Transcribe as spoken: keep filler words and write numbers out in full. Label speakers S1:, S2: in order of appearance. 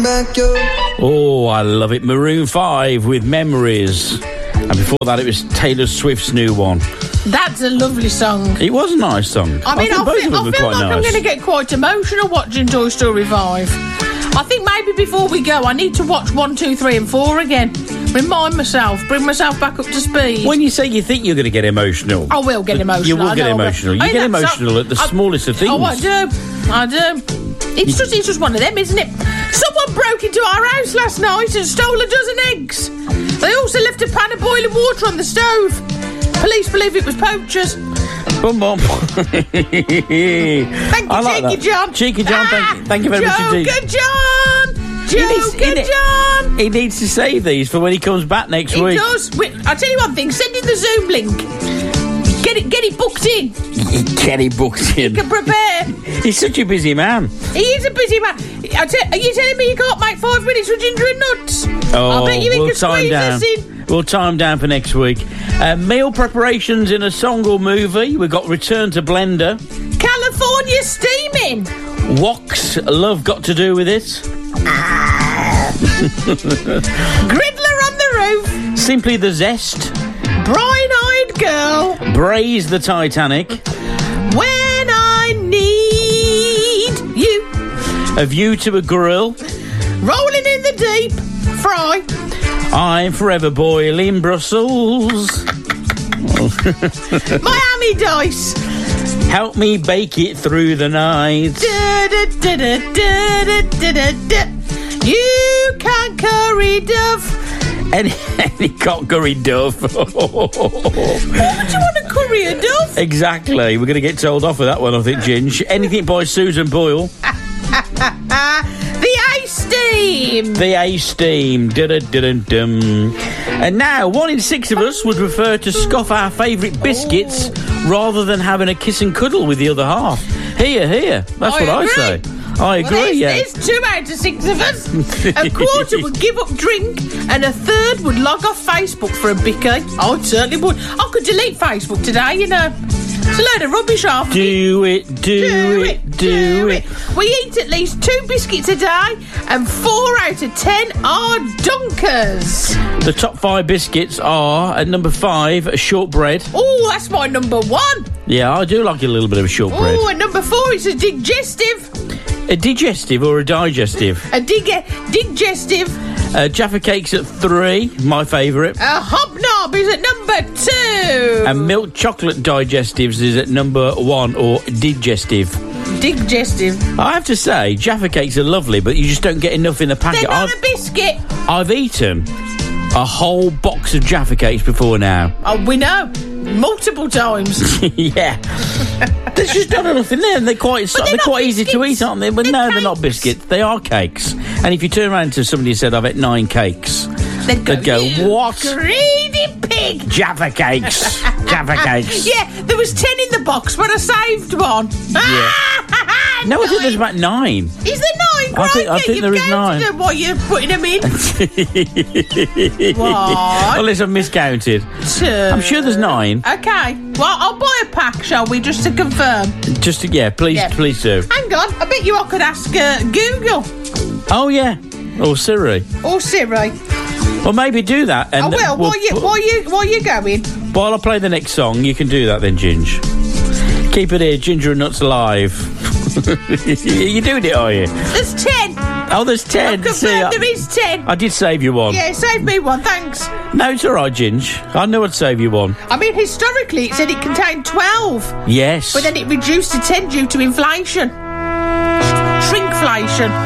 S1: back your...
S2: Oh, I love it. Maroon five with Memories. And before that, it was Taylor Swift's new one.
S3: That's a lovely song.
S2: It was a nice song.
S3: I mean,
S2: I,
S3: I
S2: both
S3: feel,
S2: of them
S3: I
S2: were
S3: feel
S2: quite
S3: like
S2: nice.
S3: I'm going to get quite emotional watching Toy Story five. I think maybe before we go, I need to watch one, two, three and four again. Remind myself, bring myself back up to speed.
S2: When you say you think you're going to get emotional...
S3: I will get emotional.
S2: You will
S3: I
S2: get
S3: know
S2: emotional.
S3: I
S2: You get emotional
S3: so,
S2: at the
S3: I,
S2: smallest of things.
S3: Oh, I do. I do. It's just, it's just one of them, isn't it? Someone broke into our house last night and stole a dozen eggs. They also left a pan of boiling water on the stove. Police believe it was poachers.
S2: Bum bum. Thank
S3: you,
S2: like
S3: Cheeky
S2: that.
S3: John.
S2: Cheeky John,
S3: Ah,
S2: thank, you, thank you very
S3: Joker
S2: much indeed.
S3: John!
S2: He needs- he
S3: Joker
S2: ne-
S3: John!
S2: He needs to save these for when he comes back next
S3: He
S2: week.
S3: does. Wait, I'll tell you one thing. Send in the Zoom link. Get it, get it booked in.
S2: Get it booked in.
S3: You can prepare.
S2: He's such a busy man.
S3: He is a busy man. I te- are you telling me you can't make five minutes with Ginger and Nuts?
S2: Oh,
S3: I bet you he
S2: we'll
S3: can
S2: time
S3: squeeze
S2: down.
S3: us in.
S2: We'll time down for next week. Uh, meal preparations in a song or movie. We've got Return to Blender.
S3: California steaming.
S2: What's love got to do with it?
S3: Griddler on the roof.
S2: Simply the Zest.
S3: Brine-eyed girl.
S2: Braze the Titanic.
S3: When I need you.
S2: A View to a Grill.
S3: Rolling in the deep. Fry.
S2: I'm forever boiling Brussels.
S3: Miami dice.
S2: Help me bake it through the night.
S3: Da, da, da, da, da, da, da, da. You can curry Dove.
S2: Any, any cock curry dove.
S3: Why would you want to curry a Dove?
S2: Exactly. We're going to get told off with that one, I think, Ginge. Anything by Susan Boyle.
S3: The Ice Steam.
S2: The A-Steam. Dun-dun-dun-dun. And now, one in six of us would prefer to scoff our favourite biscuits
S3: oh.
S2: rather than having a kiss and cuddle with the other half. Here, here. That's
S3: I
S2: what I
S3: agree.
S2: say. I agree,
S3: well, there's,
S2: yeah.
S3: there's two out of six of us. A quarter would give up drink, and a third would log off Facebook for a bicky. I certainly would. I could delete Facebook today, you know. It's a load of rubbish after
S2: Do it, do,
S3: do
S2: it, do it.
S3: We eat at least two biscuits a day, and four out of ten are dunkers.
S2: The top five biscuits are, at number five, a shortbread.
S3: Oh, that's my number one.
S2: Yeah, I do like a little bit of a shortbread.
S3: Oh, and number four is a digestive.
S2: A digestive or a digestive?
S3: A dig- digestive.
S2: Uh, Jaffa Cakes at three, my favourite.
S3: A hobnob is at number two.
S2: And milk chocolate digestives is at number one, or digestive.
S3: Digestive.
S2: I have to say, Jaffa Cakes are lovely, but you just don't get enough in the packet.
S3: They're not
S2: I've,
S3: a biscuit.
S2: I've eaten a whole box of Jaffa Cakes before now.
S3: Oh, we know. Multiple times.
S2: Yeah. There's just not enough in there, and they're quite
S3: But they're
S2: they're
S3: not
S2: quite easy to
S3: biscuits.
S2: eat, aren't they? But
S3: They're
S2: no,
S3: cakes.
S2: they're not biscuits. They are cakes. And if you turn around to somebody who said, I've ate nine cakes,
S3: They'd go,
S2: they'd go,
S3: "You
S2: what?
S3: greedy pig.
S2: Jaffa Cakes. Jaffa Cakes.
S3: Yeah, there was ten in the box, but I saved one.
S2: Yeah. No, I think there's about nine.
S3: Is there nine?
S2: I think- I
S3: Crikey,
S2: think
S3: you've
S2: there is
S3: counted
S2: nine.
S3: them while you're putting them in. One,
S2: Unless I've miscounted.
S3: two.
S2: I'm sure there's nine.
S3: Okay. Well, I'll buy a pack, shall we, just to confirm?
S2: Just to, yeah, please,
S3: Yeah.
S2: please do.
S3: Hang on. I bet you I could ask uh, Google
S2: Oh, yeah. Or Siri.
S3: or Siri.
S2: Well, maybe do that. And
S3: I will.
S2: we'll-
S3: While you, while you, while you going?
S2: While I play the next song, you can do that then, Ginge. Keep it here, Ginger and Nuts live. You're doing it, are you?
S3: There's ten.
S2: Oh, there's ten.
S3: I've confirmed
S2: See, I,
S3: there is ten.
S2: I did save you one.
S3: Yeah, save me one, thanks.
S2: No, it's all right, Ginge. I knew I'd save you one.
S3: I mean, historically, it said it contained twelve,
S2: Yes.
S3: but then it reduced to ten due to inflation. Shrinkflation.